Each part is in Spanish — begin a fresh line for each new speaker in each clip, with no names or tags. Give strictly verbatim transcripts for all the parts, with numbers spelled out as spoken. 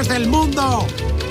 tonterías del mundo.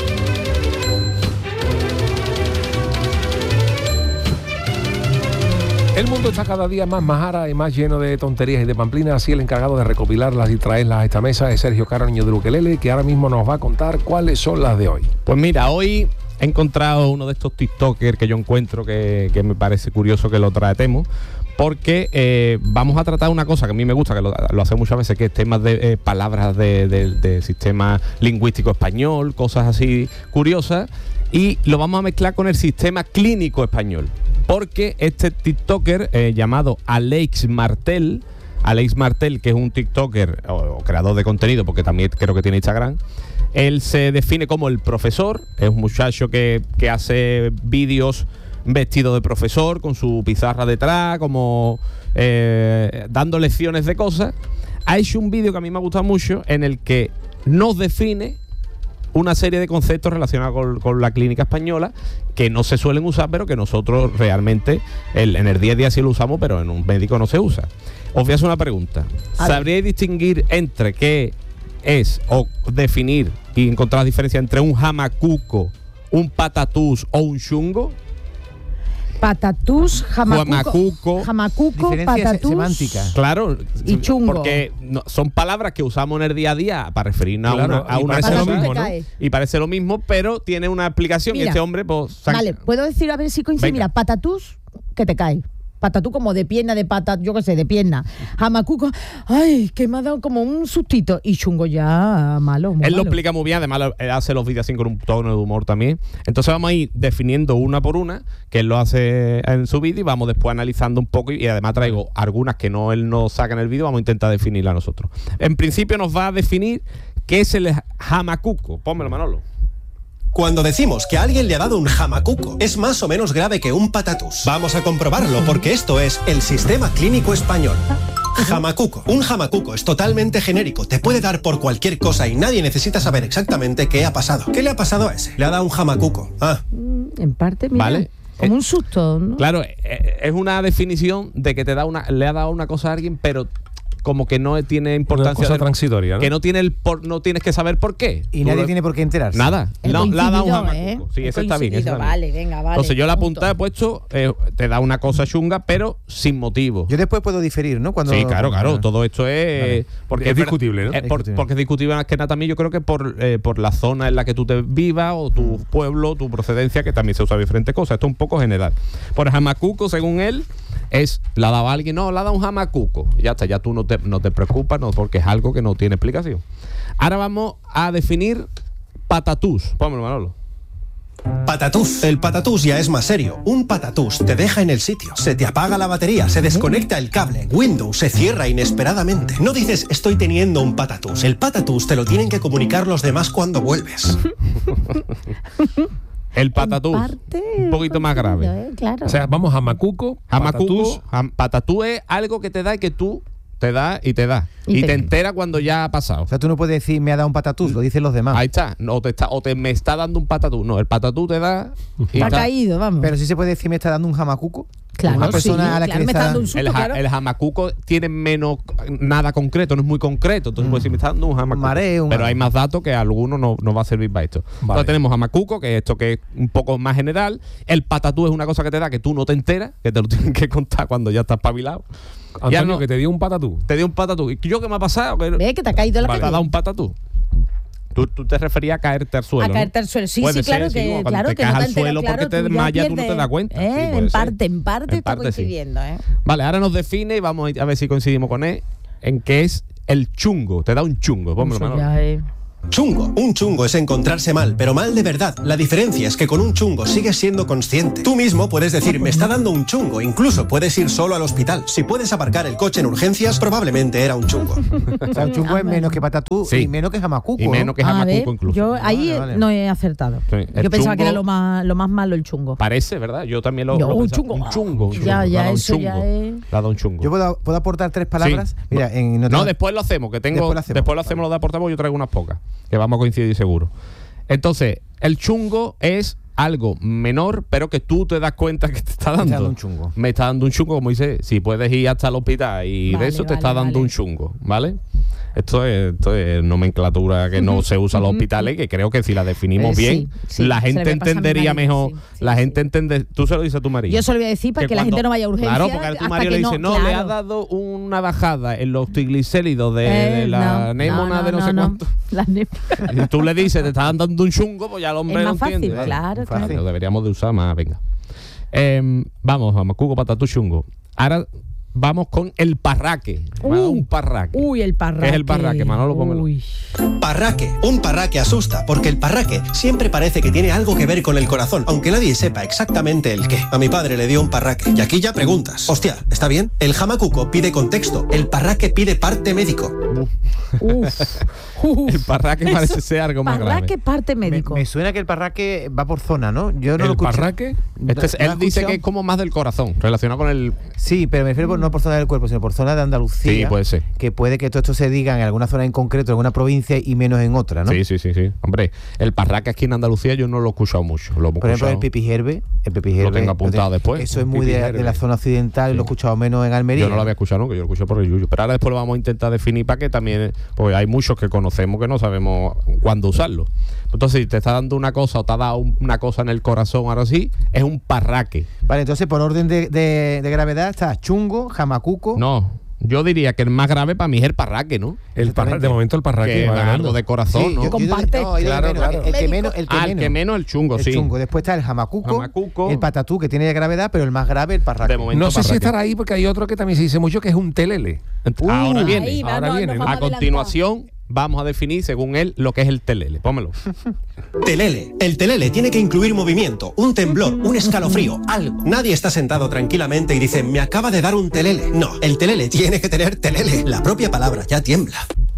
El mundo está cada día más majara y más lleno de tonterías y de pamplinas, así el encargado de recopilarlas y traerlas a esta mesa es Sergio Caro, niño de Ukelele, que ahora mismo nos va a contar cuáles son las de hoy.
Pues mira, hoy he encontrado uno de estos TikTokers que yo encuentro que, que me parece curioso que lo tratemos, porque eh, vamos a tratar una cosa que a mí me gusta, que lo, lo hace muchas veces, que es temas de eh, palabras de, de, de sistema lingüístico español, cosas así curiosas, y lo vamos a mezclar con el sistema clínico español. Porque este TikToker eh, llamado Alex Martel, Alex Martel, que es un TikToker o, o creador de contenido, porque también creo que tiene Instagram, él se define como el profesor, es un muchacho que, que hace vídeos vestido de profesor, con su pizarra detrás, como eh, dando lecciones de cosas. Ha hecho un vídeo que a mí me ha gustado mucho, en el que nos define una serie de conceptos relacionados con, con la clínica española que no se suelen usar, pero que nosotros realmente el, en el día a día sí lo usamos, pero en un médico no se usa. Os voy a hacer una pregunta. ¿Sabríais distinguir entre qué es, o definir y encontrar la diferencia entre un jamacuco, un patatús o un chungo?
Patatús, jamacuco,
Jamacuco.
jamacuco,
Diferencia
patatús
semántica.
Claro,
y chungo.
porque no, son palabras que usamos en el día a día para referirnos
Claro,
a una, a
y
una
parece
cosa,
lo mismo, ¿no?
y parece lo mismo, pero tiene una explicación.
Mira,
y este hombre, pues, san-
Vale, puedo decir a ver si coincide.
Venga.
Mira, patatús, que te cae. Patatú como de pierna, de pata, yo qué sé, de pierna. Jamacuco, ay, que me ha dado como un sustito. Y chungo ya malo, muy
Él lo
malo.
explica muy bien, además él hace los vídeos así con un tono de humor también. Entonces vamos a ir definiendo una por una, que él lo hace en su vídeo, y vamos después analizando un poco, y, y además traigo algunas que no él no saca en el vídeo, vamos a intentar definirla nosotros. En principio nos va a definir qué es el jamacuco. Pónmelo, Manolo.
Cuando decimos que a alguien le ha dado un jamacuco, es más o menos grave que un patatús. Vamos a comprobarlo, porque esto es el sistema clínico español. Jamacuco. Un jamacuco es totalmente genérico, te puede dar por cualquier cosa y nadie necesita saber exactamente qué ha pasado. ¿Qué le ha pasado a ese? Le ha dado un jamacuco. Ah.
En parte, mira,
Vale.
como un susto, ¿no?
Claro, eh, es una definición de que te da una, le ha dado una cosa a alguien, pero como que no tiene importancia,
Una cosa
de-
transitoria, ¿no?
que no tiene el por, no tienes que saber por qué.
Y
Tú
nadie
lo-
tiene por qué enterarse.
Nada.
He
No, le ha dado un
coincidido,
jamacuco.
¿eh?
Sí,
He
ese está bien, ese
coincidido,
está bien.
vale, venga, vale,
Entonces yo la
punto.
apuntada he puesto, eh, te da una cosa chunga, pero sin motivo.
Yo después puedo diferir, ¿no? Cuando,
Sí, claro, claro, todo esto es...
Vale.
Porque
Es
ver-
discutible, ¿no?
eh, por-
Discutible.
porque es discutible más que nada también, yo creo que por, eh, por la zona en la que tú te vivas, o tu pueblo, tu procedencia, que también se usa diferentes cosas. Esto es un poco general. Por jamacuco, según él, es, la daba alguien, no, la da un jamacuco. Ya está, ya tú no te, no te preocupas, no, porque es algo que no tiene explicación. Ahora vamos a definir patatús. Pónmelo, Manolo.
Patatús. El patatús ya es más serio. Un patatús te deja en el sitio. Se te apaga la batería, se desconecta el cable. Windows se cierra inesperadamente. No dices estoy teniendo un patatús. El patatús te lo tienen que comunicar los demás cuando vuelves.
El patatús.
parte,
un poquito más grave.
¿eh? Claro.
O sea, vamos a Macuco,
Jamacuco, jam- patatús es algo que te da y que tú te da y te da.
Y
Y,
te-
te entera cuando ya ha pasado.
O sea, tú no puedes decir me ha dado un patatús, lo dicen los demás.
Ahí está. No, te está. O te me está dando un patatús. No, el patatús te da. y
ha
está-
caído, vamos.
Pero sí se puede decir me está dando un jamacuco.
claro,
una
sí,
persona a la que
claro,
le
me
está
está dando un
dando-
susto,
El, ja-
claro.
el jamacuco tiene menos nada concreto, no es muy concreto. Entonces, pues, si me está dando un jamacuco.
mareo, un
Pero hay
algo.
más datos que a algunos no, no va a servir para esto.
Vale.
Entonces tenemos jamacuco, que es esto que es un poco más general. El patatús es una cosa que te da que tú no te enteras, que te lo tienen que contar cuando ya estás espabilado. Ya
Antonio,
no-
que te dio un patatú.
Te dio un patatús. ¿Y yo qué me ha pasado? Que-
Ve que te ha caído la
Vale, te ha
calle.
dado un patatús. Tú, tú te referías a caerte al suelo.
A
¿no?
caerte al suelo. Sí,
Puede
sí, claro
ser,
que,
como cuando
claro
te
que
caes
no te
al suelo
enteras,
porque
claro,
te
tú ya
desmayas, tú no te
pierdes,
das cuenta.
¿eh?
Sí, puede
en
ser.
parte, en parte
En
está
parte sí.
coincidiendo, ¿eh?
Vale, ahora nos define y vamos a ver si coincidimos con él en qué es el chungo. Te da un chungo. Pónmelo,
Eso
Manolo.
ya es-
Chungo. Un chungo es encontrarse mal, pero mal de verdad. La diferencia es que con un chungo sigues siendo consciente. Tú mismo puedes decir, me está dando un chungo. Incluso puedes ir solo al hospital. Si puedes aparcar el coche en urgencias, probablemente era un chungo.
O sea, un chungo es menos que patatús
Sí.
y menos que jamacuco.
Y menos
¿no?
que
A
jamacuco
ver,
incluso.
yo ahí
Vale, vale.
no he acertado.
Sí, el
Yo pensaba que
chungo-
era lo más, lo más malo el chungo.
Parece, ¿verdad? Yo también lo,
Yo,
lo
un
pensaba.
chungo.
Un chungo. Un chungo.
Ya,
Le ha
ya,
dado un
eso
chungo.
ya es-
Le ha dado un chungo.
Yo puedo, puedo aportar tres palabras.
Sí.
Mira, en
No,
tengo-
después lo hacemos, que tengo.
Después
Después
lo
lo
hacemos.
hacemos, lo de portavoz, yo traigo unas pocas, que vamos a coincidir seguro. Entonces, el chungo es algo menor, pero que tú te das cuenta que te está dando.
dando un chungo.
Me está dando un chungo, como dice, si puedes ir hasta el hospital y
Vale,
de eso te
vale,
está dando
vale.
un chungo, ¿vale? Esto es, esto es nomenclatura que no se usa en los hospitales, que creo que si la definimos
Eh,
bien,
sí, sí,
la
se le
gente
voy a pasar a mi
entendería
marido,
mejor.
sí, sí,
la
sí.
gente entender. Tú se lo dices a tu marido.
Yo se lo voy a decir para que, la
cuando-
gente no vaya a urgencia.
Claro, porque a tu
hasta
marido
que
le dice, no,
claro.
le ha dado una bajada en los triglicéridos de,
Eh,
de la
no,
anémona
no,
de no,
no,
sé
no.
cuánto.
La anémona.
Y tú le dices, te están dando un chungo, pues ya el hombre
Es
no
más fácil,
entiende.
claro,
Claro,
claro.
deberíamos de usar más, venga. Em, vamos, vamos, cuco, patatú, chungo. Ahora vamos con el parraque. Me ha dado un parraque.
Uy, el parraque.
¿Qué es el parraque, Manolo? Pónmelo.
Uy.
Parraque. Un parraque asusta, porque el parraque siempre parece que tiene algo que ver con el corazón, aunque nadie sepa exactamente el qué. A mi padre le dio un parraque. Y aquí ya preguntas. Hostia, ¿está bien? El jamacuco pide contexto. El parraque pide parte médico.
Uf. Uf.
El parraque
Eso,
parece ser algo más grave.
Parraque parte
Me,
médico.
me suena que el parraque va por zona, ¿no? Yo no lo
¿El
escuché.
parraque?
Este es-
¿No lo
él dice
escuchado?
que es como más del corazón, relacionado con el...
Sí, pero me refiero por- no por zona del cuerpo, sino por zona de Andalucía.
Sí, puede ser.
Que puede que todo esto se diga en alguna zona en concreto, en alguna provincia y menos en otra, ¿no?
Sí, sí, sí, sí. Hombre, el parraque aquí en Andalucía yo no lo he escuchado mucho. Lo hemos
Por ejemplo, el
escuchado.
pipijerbe. El pipijerbe.
tengo apuntado
de-
después.
Eso es muy de,
Pipijerbe.
de la zona occidental y lo he escuchado menos en Almería.
Yo no lo había escuchado nunca, yo lo escucho por el yuyu. Pero ahora después lo vamos a intentar definir para que también, pues hay muchos que conocemos que no sabemos cuándo usarlo. Entonces, si te está dando una cosa o te ha dado un- una cosa en el corazón, ahora sí, es un parraque.
Vale, entonces por orden de, de- de gravedad está chungo, jamacuco.
No, yo diría que el más grave para mí es el parraque, ¿no?
El parra- de momento el parraque
Que
va
va
ganando.
algo de corazón,
Sí,
¿no?
yo- yo-
Comparte.
no, yo de
Claro,
menos,
claro.
El que
Médico.
menos, el que
Ah, el
menos.
que menos el chungo,
El
sí.
chungo. Después está el jamacuco,
Jamacuco.
el patatú, que tiene gravedad, pero el más grave, el parraque.
De momento
No sé si
parraque.
estará ahí porque hay otro que también se dice mucho que es un telele.
Ent- ahora
Uh,
viene.
Ahí va,
ahora
no,
viene,
nos
¿no?
vamos
A
adelantar.
continuación vamos a definir, según él, lo que es el telele. Pómelo.
Telele. El telele tiene que incluir movimiento, un temblor, un escalofrío, algo. Nadie está sentado tranquilamente y dice, me acaba de dar un telele. No, el telele tiene que tener telele. La propia palabra ya tiembla.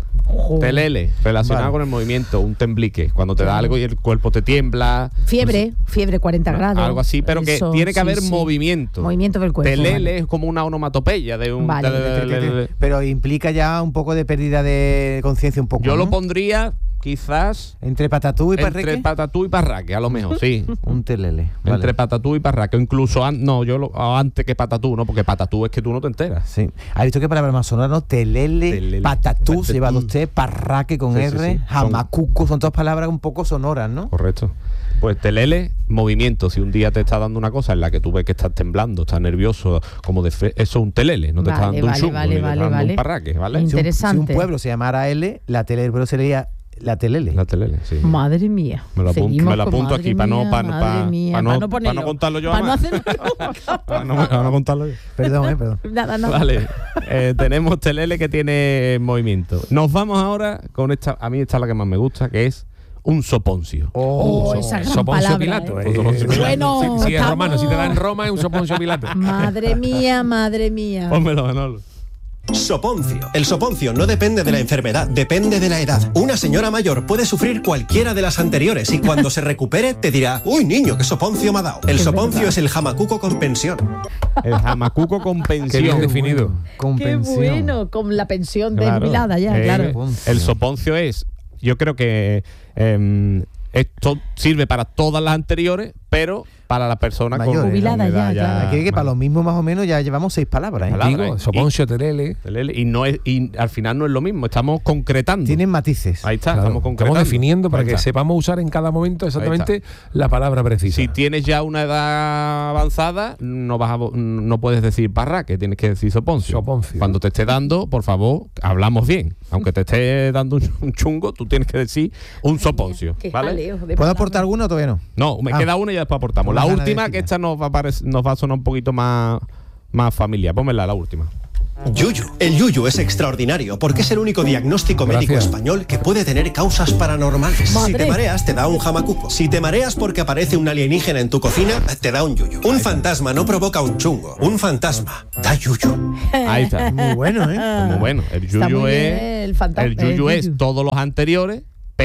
Telele, relacionado
Vale.
con el movimiento, un temblique. Cuando te da algo y el cuerpo te tiembla.
Fiebre, fiebre cuarenta grados.
Algo así, pero que
Eso,
tiene que
sí,
haber
sí.
movimiento.
Movimiento del cuerpo.
Telele
vale.
es como una onomatopeya de un.
Vale.
de- de- de- de- de-
Pero implica ya un poco de pérdida de conciencia, un poco.
Yo lo
¿no?
pondría quizás
Entre patatú y parraque.
entre patatú y parraque, a lo mejor, sí.
Un telele. Vale.
Entre patatú y parraque. O incluso, an- no, yo lo, o antes que patatú, ¿no? Porque patatú es que tú no te enteras.
Sí. ¿Ha visto qué palabra más sonora, no? Telele,
Telele,
patatú,
patatú.
se lleva dos T, parraque con
Sí, sí,
R,
sí.
jamacuco, son todas palabras un poco sonoras, ¿no?
Correcto. Pues telele, movimiento. Si un día te está dando una cosa en la que tú ves que estás temblando, estás nervioso, como de fe- eso es un telele, no te está
Vale,
dando
vale,
un chungo,
vale,
ni te
vale,
está dando
vale.
un parraque, ¿vale?
In-
Si un-
Interesante.
Si un pueblo se llamara L, la tele del pueblo sería la telele.
La telele, sí.
Madre mía.
Me lo apunto,
Seguimos
me lo
con
apunto
madre
aquí para no,
mía,
para,
madre
para,
mía,
para no,
para no
para
ponerlo.
no contarlo yo
Para no
más.
hacerlo nunca.
Para no, para no contarlo yo.
Perdón, eh, perdón.
Nada, no.
Vale, eh, tenemos telele que tiene movimiento. Nos vamos ahora con esta, a mí esta es la que más me gusta, que es un soponcio.
Oh, esa gran
Soponcio
palabra.
Pilato.
¿eh?
eh.
Soponcio Pilato.
Bueno,
si, si es
estamos-
romano, si te da en Roma es un soponcio Pilato.
Madre mía, madre mía.
Pónmelo, Manolo.
Soponcio. El soponcio no depende de la enfermedad, depende de la edad. Una señora mayor puede sufrir cualquiera de las anteriores y cuando se recupere te dirá, uy niño, qué soponcio me ha dado. El
Es
soponcio
verdad.
es el jamacuco con pensión.
El jamacuco con
Qué bien
pensión.
definido.
Con
Qué
pensión.
bueno, con la pensión de
Claro.
jubilada ya,
Eh,
claro.
Soponcio.
El soponcio es, yo creo que em, esto sirve para todas las anteriores, pero para la persona con
Mayores.
Jubilada
con edad
ya, claro.
Aquí que para lo mismo más o menos ya llevamos seis palabras, ¿eh?
Palabra.
Digo,
y-
soponcio, telele.
Telele, y no es y al final no es lo mismo, estamos concretando.
Tienen matices.
Ahí está,
Claro,
estamos concretando.
definiendo para
Ahí
que
está.
sepamos usar en cada momento exactamente la palabra precisa.
Si tienes ya una edad avanzada, no vas a, no puedes decir parraque, tienes que decir soponcio.
Soponcio.
Cuando te esté dando, por favor, hablamos bien. Aunque te esté dando un, un chungo, tú tienes que decir un soponcio.
Qué
¿Vale?
jaleo de
¿Puedo
palabras.
aportar alguno o todavía no?
No, me
Ah.
queda una y ya después aportamos.
Con
La
más ganas de
última, que
decirla.
esta nos va, a parec- nos va a sonar un poquito más, más familiar. Pónmela, la última.
Yuyu. El yuyu es extraordinario porque es el único diagnóstico médico
Gracias.
español que puede tener causas paranormales. Si
Madre.
te mareas, te da un jamacuco. Si te mareas porque aparece un alienígena en tu cocina, te da un yuyu. Un fantasma no provoca un chungo. Un fantasma da yuyu.
Ahí está.
Muy bueno, ¿eh?
Muy bueno. El
Está
yuyu
muy bien,
es.
el fantasma-
El yuyu
el
es
yuyu.
todos los anteriores,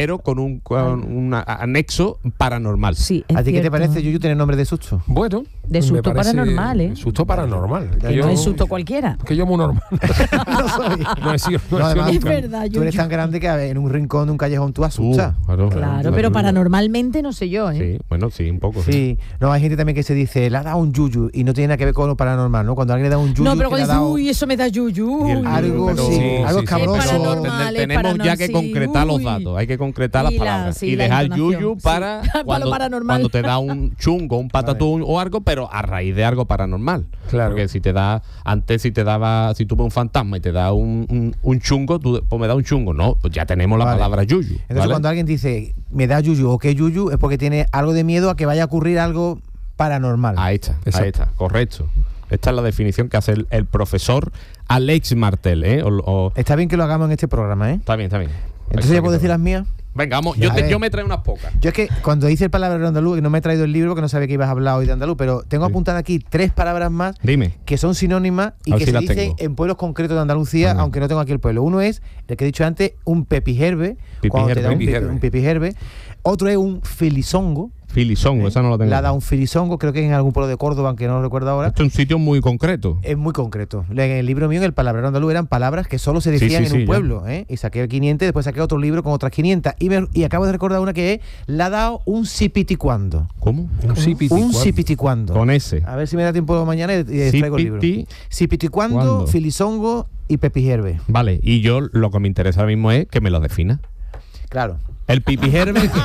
pero con un, con un a- anexo paranormal.
Sí, es
¿A ti qué te
cierto.
parece, Yuyu, tener nombre de susto?
Bueno,
De
me
susto
parece-
paranormal, ¿eh?
Susto paranormal.
Que no es susto cualquiera.
Que yo muy normal.
No soy.
no he sido, no he
No,
sido
además,
Es
nunca.
verdad,
Tú eres
Yuyu.
tan grande que a ver, en un rincón de un callejón tú asustas.
Uh, claro,
Claro, pero paranormalmente no sé yo, ¿eh?
Sí, bueno, sí, un poco.
Sí, no, hay gente también que se dice, le ha dado un yuyu y no tiene nada que ver con lo paranormal, ¿no? Cuando alguien le da un yuyu,
No, pero
que le
cuando
ha
dices,
dado
uy, eso me da yuyu.
Y el-
algo,
pero-
sí,
Sí,
algo
sí, sí.
escabroso.
Es paranormal.
Ten- tenemos
paranormal,
ya que
sí,
concretar los
uy.
datos, hay que concretar las
Y la-
palabras
sí,
y
la
dejar
entonación,
yuyu
sí.
para
Para lo
cuando,
paranormal.
cuando te da un chungo, un patatún o algo, pero a raíz de algo paranormal.
Claro.
Porque si te da, antes si te daba, si tú ves un fantasma y te da un, un, un chungo, tú pues me da un chungo. No, pues ya tenemos la
Vale.
palabra yuyu.
Entonces
¿vale?
cuando alguien dice, me da yuyu o qué yuyu, es porque tiene algo de miedo a que vaya a ocurrir algo paranormal.
Ahí está,
Exacto.
ahí está, correcto. Esta es la definición que hace el, el profesor Alex Martel, ¿eh? O- o-
Está bien que lo hagamos en este programa, ¿eh?
está bien, está bien.
Entonces ya puedo decir las mías.
Venga, vamos,
Ya,
yo,
a
te-
ver.
yo me traigo unas pocas.
Yo es que cuando dice el palabra andaluz, que no me he traído el libro, que no sabía que ibas a hablar hoy de andaluz, pero tengo
Sí.
apuntadas aquí tres palabras más
Dime.
que son sinónimas y
A ver
que
si
se
las
dicen
tengo.
en pueblos concretos de Andalucía,
Venga.
aunque no tengo aquí el pueblo. Uno es, el que he dicho antes, un pepijerbe, cuando te da un,
Pipijerbe.
pipi- un pepijerbe. Otro es un filizongo,
Filizongo, esa no la tengo.
le ha dado un filizongo, creo que es en algún pueblo de Córdoba, aunque no lo recuerdo ahora.
Esto es un sitio muy concreto.
Es muy concreto. En el libro mío, en el palabrero andaluz, eran palabras que solo se
Sí,
decían
sí,
en
sí,
un
ya.
pueblo. ¿eh? Y saqué quinientas, después saqué otro libro con otras quinientas. Y, me- y acabo de recordar una que es, le ha dado un sipiticuando.
¿Cómo?
Un sipiticuando.
Un sipiticuando.
Con ese.
A ver si me da tiempo mañana y y les traigo el libro.
Sipiti-
Sipiticuando,
cuando.
filizongo y pepijerbe.
Vale, y yo lo que me interesa ahora mismo es que me lo defina.
Claro.
¿El pipijerbe qué?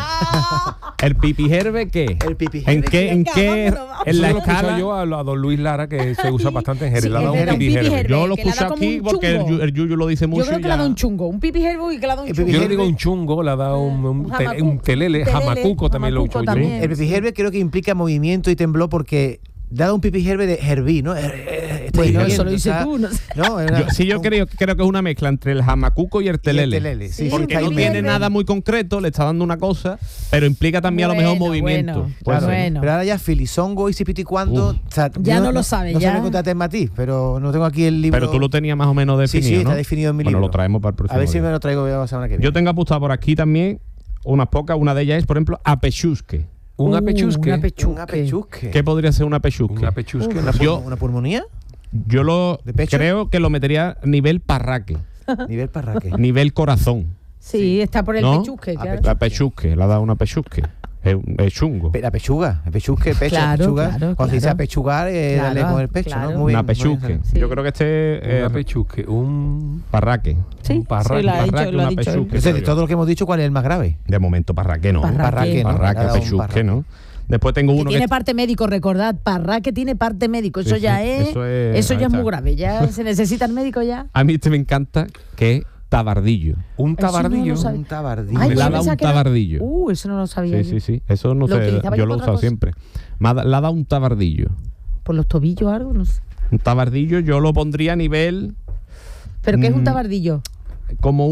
¿El pipijerbe qué?
El pipijerbe.
¿En qué? ¿En
Venga,
qué?
vámonos,
En la
Eso lo escucho
escala.
yo a, a don Luis Lara, que se usa bastante en Jerez.
Sí,
Le ha dado
es
un
verdad, un
pipijerbe.
pipijerbe.
Yo lo
que le ha
escucho
dado como
aquí
un
porque el,
chungo.
Yu- el Yuyu lo dice mucho.
Yo creo
y
que le ha
ya-
dado un chungo. Un pipijerbo y que le ha dado un
El
chungo.
Yo le digo un chungo, le ha dado un, un,
Un
te-
jamacuco,
un telele,
telele,
jamacuco también lo
jamacuco
uso yo.
también.
El pipijerbe creo que implica movimiento y temblor porque dado un pipijerbe de herví, ¿no? Eh, eh, estoy
Bueno,
hirviendo,
eso lo dices
está-
tú, no sé.
No, era
Yo- sí, yo
un-
creo, creo que es una mezcla entre el jamacuco y el telele.
telele, sí,
Sí,
Porque
está
no
ahí
tiene
medio.
nada muy concreto, le está dando una cosa, pero implica también a lo mejor
Bueno,
movimiento.
bueno.
Puede
Claro,
ser.
Bueno.
pero ahora ya filizongo y sipiticuando,
Uf.
o sea,
Ya
yo
no lo sabe,
no
ya.
sé contarte en matiz, pero no tengo aquí el libro.
Pero tú lo tenías más o menos
Sí,
definido,
sí, está
¿no?
definido en mi
Bueno,
libro.
lo traemos para el próximo
A ver si
día.
me lo traigo la semana que viene.
Yo tengo apuntado por aquí también unas pocas. Una de ellas es, por ejemplo, apechusque.
Un
Uh,
apechusque.
un apechusque.
un apechusque.
¿Qué podría ser un apechusque?
Un apechusque.
¿Una,
no sé.
Yo-
pulmo- una pulmonía?
Yo lo
¿De pecho?
creo que lo metería nivel parraque,
Nivel parraque.
nivel corazón.
Sí, está por el
¿No?
pechusque,
Ah,
claro.
La pechusque, le ha dado una pechusque. Es, un- es chungo.
Pe- La pechuga, el pechusque, pecho,
Claro,
pechuga.
claro,
Cuando se dice
claro.
apechugar, eh,
Claro,
darle con el pecho,
claro.
¿no? Muy
Una
bien, muy bien.
pechusque.
Sí.
Yo creo que este
Un
es
apechusque. Un.
parraque.
Sí,
un parraque,
sí, lo ha dicho,
parraque,
lo ha
una
dicho él.
pechusque.
Entonces, de todo lo que hemos dicho, ¿cuál es el más grave?
De momento parraque no.
Parraque.
Parraque, ¿no?
Parraque,
Le ha dado un
pechusque,
parraque.
¿no? Después tengo
Que
uno
tiene
que...
parte médico, recordad, Parraque tiene parte médico. Eso
Sí,
ya
sí,
es.
eso
Eso,
es- ahí
ya es muy
está.
grave. Ya se necesita el médico ya.
A mí este me encanta, que es tabardillo.
Un
Eso no
tabardillo.
lo sabía.
Un tabardillo.
Ay,
Me
yo
la ha dado
pensaba
un
que era-
tabardillo.
Uh, eso no lo sabía.
Sí,
yo.
sí, sí. Eso no
¿Lo
sé,
utilizaba
yo
yo
lo he
para
usado
otra cosa?
siempre. Me ha, da- le ha dado un tabardillo.
Por los tobillos o algo, no sé.
Un tabardillo yo lo pondría a nivel
¿Pero qué es un
Mm.
tabardillo?
como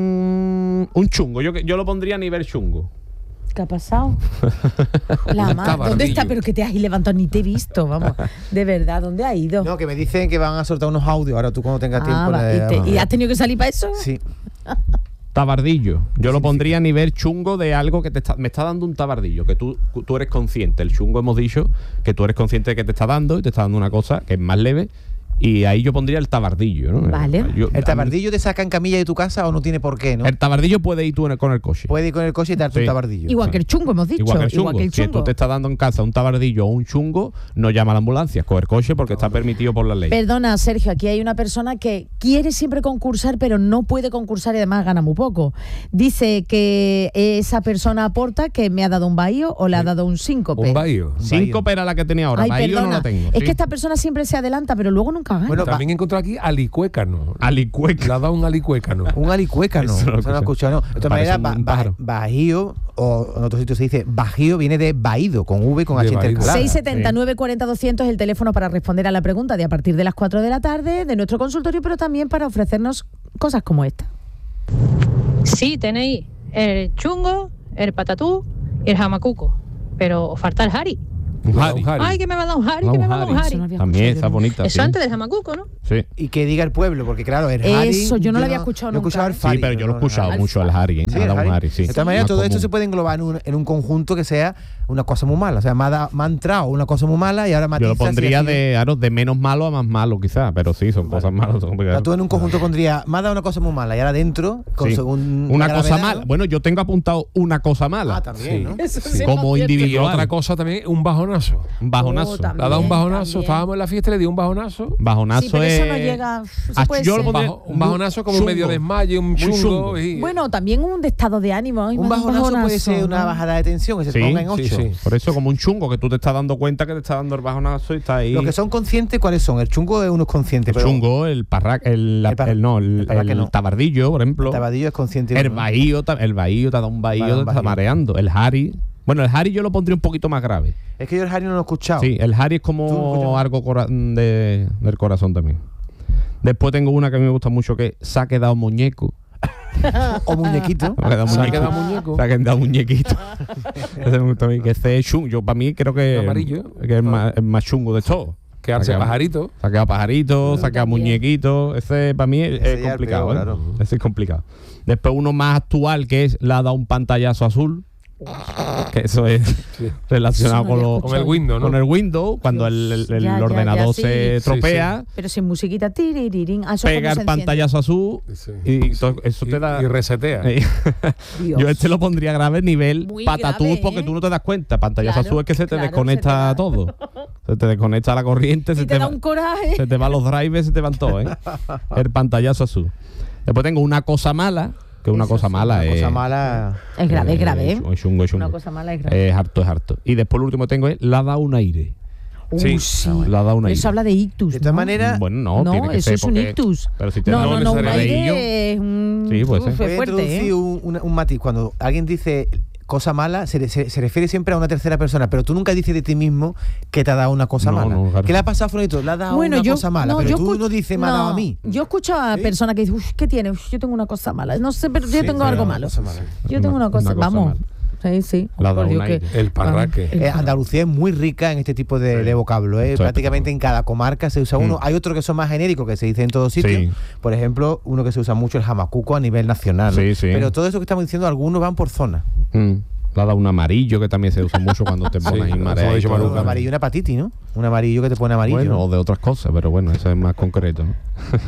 un un chungo. Yo, que- yo lo pondría a nivel chungo.
¿Qué ha pasado? La
Un
madre. ¿Dónde
tabardillo.
está? Pero que te has levantado, ni te he visto, vamos. De verdad, ¿dónde ha ido?
No, que me dicen que van a soltar unos audios. Ahora tú cuando tengas tiempo.
Ah, va,
le-
¿y, te-
vamos.
¿y has tenido que salir para eso?
Sí.
Tabardillo. Yo lo pondría a nivel chungo de algo que te está, me está dando un tabardillo, que tú, tú eres consciente. El chungo hemos dicho que tú eres consciente de que te está dando y te está dando una cosa que es más leve. Y ahí yo pondría el tabardillo, ¿no?
Vale.
Yo-
¿El tabardillo te saca en camilla de tu casa o no tiene por qué, no?
El tabardillo puede ir tú en el- con el coche.
Puede ir con el coche y darte
Sí.
un tabardillo.
Igual que el chungo, hemos dicho.
Igual que el chungo.
Igual que el
Si
chungo.
tú te estás dando en casa un tabardillo o un chungo, no llama a la ambulancia, coger coche porque está permitido por la ley.
Perdona, Sergio, aquí hay una persona que quiere siempre concursar, pero no puede concursar y además gana muy poco. Dice que esa persona aporta que me ha dado un bahío o le ha dado un síncope.
Un bahío.
Cinco era la que tenía ahora.
Ay,
Bahío
perdona.
no la tengo.
Es
sí.
que esta persona siempre se adelanta, pero luego nunca gana.
Bueno,
También encontré aquí alicuécano.
Alicueca.
Le ha dado un alicuécano.
Un alicuécano.
Eso
Eso
no
no
lo
lo he escuchado, no. De todas
Parece
maneras,
un-
ba-
un
ba-
pájaro.
bajío, o en otros sitios se dice bajío, viene de vaído, con V y con
De
H
vaído.
intercalada.
seis setenta, nueve cuarenta, doscientos es el teléfono para responder a la pregunta de a partir de las cuatro de la tarde de nuestro consultorio, pero también para ofrecernos cosas como esta.
Sí, tenéis el chungo, el patatú y el jamacuco. Pero os falta el Jari.
Un Harry.
Ay, que me va a dar un Harry,
Ah,
que
un
me va a dar un
Harry.
Harry.
Eso no había
También
escuchado
está
yo.
bonita.
Eso
sí.
antes del jamacuco, ¿no?
Sí.
Y que diga el pueblo, porque claro, el
Eso,
Harry.
yo no lo había escuchado
no he
nunca,
escuchado el
¿eh?
Sí,
Fari,
pero yo lo he
no,
escuchado
no,
mucho al Harry, ¿eh?
Sí,
Me ha
el
dado un
Harry.
Harry, sí.
De todas maneras,
Más
todo esto
común.
se puede englobar en un, en un conjunto que sea una cosa muy mala. O sea, me ha, da- me ha entrado una cosa muy mala y ahora
Yo
matiza
lo
así,
pondría
así.
de, claro, de menos malo a más malo, quizás, pero sí, son cosas malas. Son
O sea,
complicadas.
tú en un conjunto pondrías, me ha dado una cosa muy mala y ahora dentro, con
Sí.
según
Una
la
cosa
gravedad,
mala.
¿no?
Bueno, yo tengo apuntado una cosa mala.
Ah, también, ¿no?
Eso sí,
Como
por cierto.
Y
individual.
otra cosa también, un bajonazo.
Un bajonazo.
Oh,
Le ha dado un
También,
bajonazo.
también.
Estábamos en la fiesta y le dio un bajonazo.
Bajonazo
Sí, pero
es.
eso no llega. Eso
Ah,
puede
yo lo
ser.
Un,
pondría-
bajo- un bajonazo como un medio
chungo.
desmayo, un
Muy
chungo.
chungo.
y-
Bueno, también un de estado de ánimo. Ay,
Un
me ha dado
bajonazo puede ser
¿no?
una bajada de tensión, que se
Sí,
ponga en
sí,
ocho.
sí.
Por eso, como un chungo, que tú te estás dando cuenta que te está dando el bajonazo y está ahí.
Los que son conscientes, ¿cuáles son? El chungo es uno es consciente,
el
pero
chungo, el parrac, el,
El par-
el- no, el,
el parraque
el
no.
tabardillo, por ejemplo.
el tabadillo es consciente.
El
¿no?
bahío, ta- el bahío te ha dado un bahío,
Vale, un
te está
bahío.
mareando. El Harry. Bueno, el Harry yo lo pondría un poquito más grave.
Es que yo el Harry no lo he escuchado.
Sí, el Harry es
¿Tú lo
como
escuchas?
algo cora- de, del corazón también. Después tengo una que a mí me gusta mucho que se ha quedado muñeco.
O muñequito.
Se ha quedado
Se ha
muñeco.
quedado muñeco.
Se ha quedado muñequito. Ese me gusta a mí, que ese es chungo. Yo, para mí creo que,
El amarillo.
que es más, es más chungo de todo.
Quedarse
Se ha quedado-
pajarito.
Se ha quedado pajarito, se ha quedado
también.
muñequito. Ese para mí es,
Ese
es
ya es
complicado.
peor,
¿eh?
claro.
Ese es complicado. Después uno más actual que es le ha dado un pantallazo azul. Que eso es
Sí.
relacionado
Eso no
con,
había
lo-
Con el Windows, ¿no?
con el Windows, cuando el, el- el
Ya, ya,
ordenador
ya, sí.
se
Sí,
tropea,
Pero sin musiquita, tiririrín. Ah, eso
pega
como
el
se enciende.
pantallazo azul
Sí.
y to- eso
Y-
te da.
y resetea.
Eh,
Dios.
Yo este lo pondría grave nivel
Muy
patatús
grave,
porque
¿eh?
tú no te das cuenta. Pantallazo
Claro,
azul es que se te
claro,
desconecta
se te da.
todo. Se te desconecta la corriente, se
Y
te,
te da
va-
un coraje.
se te van los drivers, se te van todos, ¿eh? El pantallazo azul. Después tengo una cosa mala, que una
Eso
cosa
sí,
mala
Una
es.
cosa mala.
Es grave, es grave, ¿eh?
Es chungo, es chungo.
Una cosa mala es grave.
Es harto, es harto. Y después lo último que tengo es la da un aire.
Sí.
Uh, sí.
La da un
Pero
aire.
eso habla de ictus.
De todas
¿no?
maneras,
Bueno, no,
No,
tiene que
eso
ser
es un
porque-
ictus.
Pero si te
No,
da
no,
un
no, un
cerebrillo-
aire es un.
Sí, puede ser.
Uf,
voy
es
a
fuerte,
introducir
¿eh?
un, un- un matiz. Cuando alguien dice cosa mala, se, se- se refiere siempre a una tercera persona, pero tú nunca dices de ti mismo que te ha dado una cosa
No,
mala.
no, claro.
¿Qué le ha pasado a Fulanito? Le ha dado una cosa mala, pero
yo
tú
escu-
no dices me ha dado a mí.
Yo escucho a
¿Sí?
personas que dicen, uff, ¿qué tiene? Uf, yo tengo una cosa mala. No sé, pero yo
Sí,
tengo
pero
algo
una
malo.
cosa mala.
Yo tengo una
Una-
cosa,
una cosa
vamos.
mala.
Sí, sí.
Le ha dado
Por Dios
un
que-
aire.
El parraque.
El
Eh, Andalucía es muy rica en este tipo de, de vocablo. ¿eh?
Eso es
Prácticamente en cada comarca se usa uno.
Mm.
Hay otros que son más genéricos, que se dice en todos sitios.
Sí.
Por ejemplo, uno que se usa mucho, el jamacuco a nivel nacional. ¿no?
Sí, sí.
Pero todo eso que estamos diciendo, algunos van por zona.
Mm. Le ha dado un amarillo que también se usa mucho cuando te pones
Sí,
ahí
eso
mareado
lo ha
y
dicho
todo.
Maruca.
Un amarillo y una hepatitis, ¿no? Un amarillo que te pone amarillo.
Bueno, o de otras cosas, pero bueno, eso es más concreto, ¿no?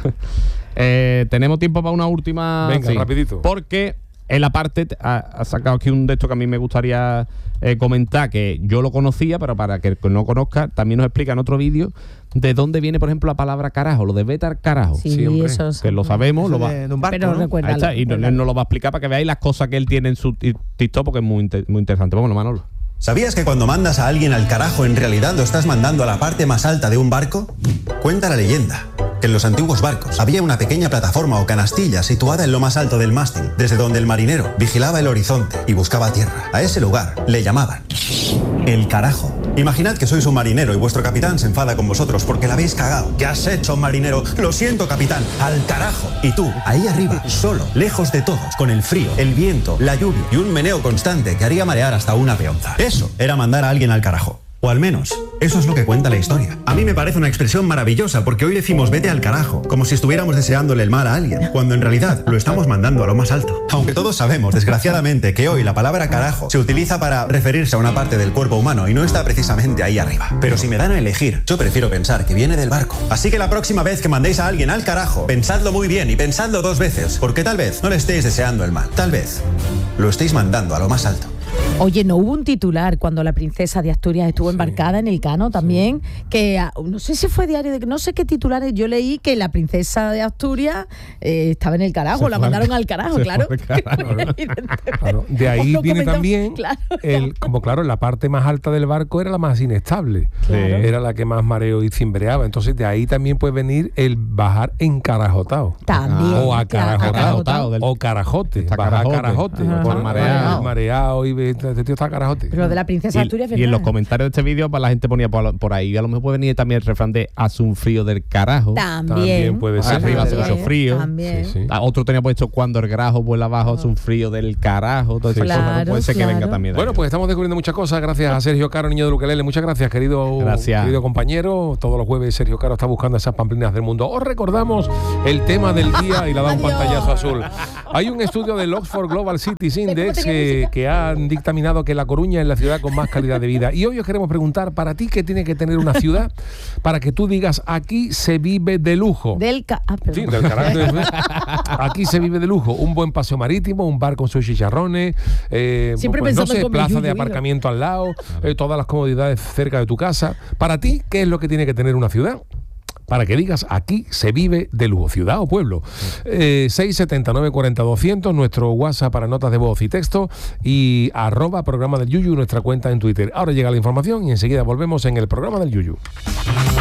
Eh, tenemos tiempo para una última.
Venga, rapidito.
Porque en la parte ha, ha sacado aquí un de estos que a mí me gustaría eh, comentar, que yo lo conocía, pero para que el que no conozca, también nos explica en otro vídeo de dónde viene, por ejemplo, la palabra carajo, lo de vete al carajo.
Sí,
Sí, hombre.
eso
Que lo sabemos,
Eso
lo va.
de, de un barco,
Pero
¿no?
recuerda.
Ahí está, y no- él nos lo va a explicar para que veáis las cosas que él tiene en su ti- TikTok, porque es muy, inte- muy interesante. Vámonos, Manolo.
¿Sabías que cuando mandas a alguien al carajo en realidad lo estás mandando a la parte más alta de un barco? Cuenta la leyenda que en los antiguos barcos había una pequeña plataforma o canastilla situada en lo más alto del mástil, desde donde el marinero vigilaba el horizonte y buscaba tierra. A ese lugar le llamaban el carajo. Imaginad que sois un marinero y vuestro capitán se enfada con vosotros porque la habéis cagado. ¿Qué has hecho, marinero? Lo siento, capitán. Al carajo. Y tú, ahí arriba, solo, lejos de todos, con el frío, el viento, la lluvia y un meneo constante que haría marear hasta una peonza. Eso era mandar a alguien al carajo. O al menos, eso es lo que cuenta la historia. A mí me parece una expresión maravillosa porque hoy decimos vete al carajo, como si estuviéramos deseándole el mal a alguien, cuando en realidad lo estamos mandando a lo más alto. Aunque todos sabemos, desgraciadamente, que hoy la palabra carajo se utiliza para referirse a una parte del cuerpo humano y no está precisamente ahí arriba. Pero si me dan a elegir, yo prefiero pensar que viene del barco. Así que la próxima vez que mandéis a alguien al carajo, pensadlo muy bien y pensadlo dos veces, porque tal vez no le estéis deseando el mal, tal vez lo estéis mandando a lo más alto.
Oye, ¿no hubo un titular cuando la princesa de Asturias estuvo embarcada en el Cano también? Que ah, no sé si fue diario, de no sé qué titulares, yo leí que la princesa de Asturias eh, estaba en el carajo,
Se
la
fue
mandaron
al-
al carajo,
se
claro.
fue al carajo, ¿no?
Claro, de ahí
Lo
viene
comentamos,
también,
claro.
el, como claro, la parte más alta del barco era la más inestable,
Claro.
era la que más mareo y cimbreaba. Entonces de ahí también puede venir el bajar encarajotado.
También.
O acarajotado.
Acarajotado del-
O carajote.
Está
Bajar
carajote.
carajote.
Ajá.
Por
Mareado.
mareado y ve- este tío está carajote.
Pero lo de la princesa
Y,
Asturias,
y en los
¿verdad?
comentarios de este vídeo, pues la gente ponía por, por ahí, a lo mejor puede venir también el refrán de hace un frío del carajo.
También.
También puede ser.
Arriba hace mucho frío.
También.
Sí, sí.
Ah, otro tenía puesto cuando el grajo vuela abajo, hace un frío del carajo. Todo eso
Claro,
puede ser que
claro.
venga también. de
Bueno,
ahí.
pues estamos descubriendo muchas cosas gracias a Sergio Caro, niño de Ukelele. Muchas gracias, querido,
Gracias.
querido compañero. Todos los jueves Sergio Caro está buscando esas pamplinas del mundo. Os recordamos el tema del día y le da un
Adiós.
pantallazo azul. Hay un estudio del Oxford Global Cities Index eh, que han dictaminado que La Coruña es la ciudad con más calidad de vida. Y hoy os queremos preguntar, para ti, ¿qué tiene que tener una ciudad para que tú digas, aquí se vive de lujo?
Del ca- ah, perdón.
Sí, del carácter. Aquí se vive de lujo. Un buen paseo marítimo, un bar con sus chicharrones, eh,
Siempre
pues, no
pensando en
sé,
comer
plaza
yuyu,
de
hijo.
aparcamiento al lado, eh, todas las comodidades cerca de tu casa. Para ti, ¿qué es lo que tiene que tener una ciudad? Para que digas, aquí se vive de lujo, ciudad o pueblo. Eh, seis siete nueve cuatro cero doscientos, nuestro WhatsApp para notas de voz y texto, y arroba programa del Yuyu, nuestra cuenta en Twitter. Ahora llega la información y enseguida volvemos en el programa del Yuyu.